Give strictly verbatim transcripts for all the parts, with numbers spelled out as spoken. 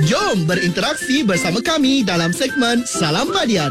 Jom berinteraksi bersama kami dalam segmen Salam Padian.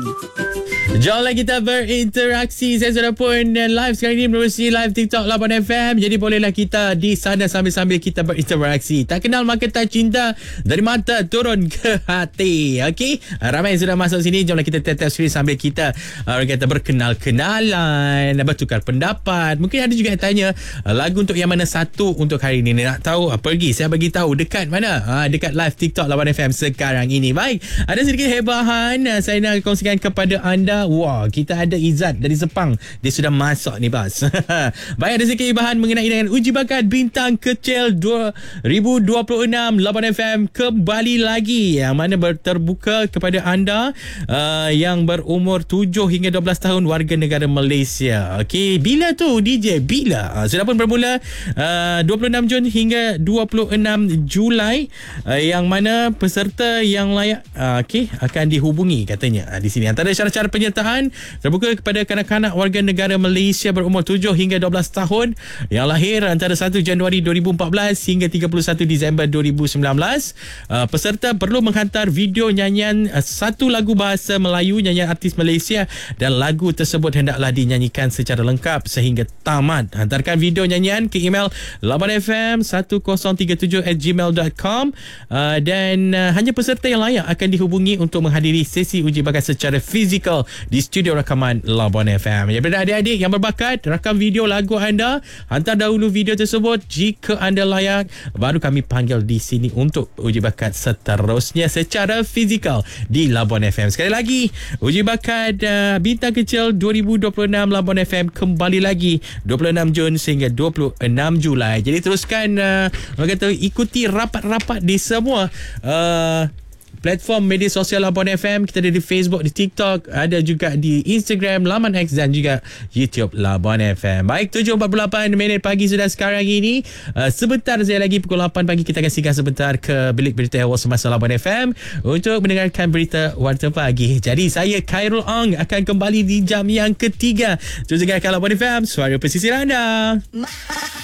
Jomlah kita berinteraksi. Saya sudah pun live sekarang ini menerusi live TikTok Labuan F M. Jadi bolehlah kita di sana sambil-sambil kita berinteraksi. Tak kenal maka tak cinta, dari mata turun ke hati. Okey, ramai yang sudah masuk sini. Jomlah kita tetap screen sambil kita orang kata berkenal-kenalan, bertukar pendapat. Mungkin ada juga yang tanya lagu untuk yang mana satu untuk hari ini. Nak tahu? Pergi saya bagi tahu dekat mana? Ha, dekat live TikTok Labuan F M sekarang ini. Baik, ada sedikit hebahan saya nak kongsikan kepada anda. Wah, kita ada Izzat dari Sepang. Dia sudah masuk ni, bas. Baik, ada sedikit hebahan mengenai dengan uji bakat bintang kecil dua ribu dua puluh enam Labuan F M kembali lagi, yang mana terbuka kepada anda uh, yang berumur tujuh hingga dua belas tahun, warga negara Malaysia. Okey, bila tu D J? Bila? Uh, sudah pun bermula uh, dua puluh enam Jun hingga dua puluh enam Julai, uh, yang mana peserta yang layak uh, okey akan dihubungi katanya uh, di sini. Antara syarat-syarat penyertaan terbuka kepada kanak-kanak warga negara Malaysia berumur tujuh hingga dua belas tahun yang lahir antara satu Januari dua ribu empat belas hingga tiga puluh satu Disember dua ribu sembilan belas. Uh, peserta perlu menghantar video nyanyian uh, satu lagu bahasa Melayu, nyanyian artis Malaysia, dan lagu tersebut hendaklah dinyanyikan secara lengkap sehingga tamat. Hantarkan video nyanyian ke email labuanfm satu kosong tiga tujuh at gmail dot com, uh, dan uh, hanya peserta yang layak akan dihubungi untuk menghadiri sesi uji bakat secara fizikal di studio rakaman Labuan F M. Daripada adik-adik yang berbakat, rakam video lagu anda, hantar dahulu video tersebut. Jika anda layak, baru kami panggil di sini untuk uji bakat seterusnya secara fizikal di Labuan F M. Sekali lagi, uji bakat uh, bintang kecil dua ribu dua puluh enam Labuan F M kembali lagi dua puluh enam Jun sehingga dua puluh enam Julai. Jadi teruskan uh, orang kata ikuti rapat-rapat di semua uh, platform media sosial Labuan F M. Kita ada di Facebook, di TikTok, ada juga di Instagram, laman X dan juga YouTube Labuan F M. Baik, tujuh empat puluh lapan minit pagi sudah sekarang ini. Uh, sebentar saya lagi pukul lapan pagi kita akan singgah sebentar ke bilik berita awal semasa Labuan F M untuk mendengarkan berita Warta Pagi. Jadi saya Khairul Ong akan kembali di jam yang ketiga. Terus dengarkan Labuan F M, suara pesisir anda.